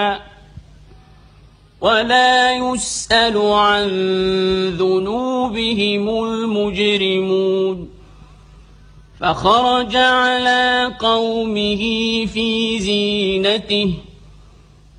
ولا يسأل عن ذنوبهم المجرمون فخرج على قومه في زينته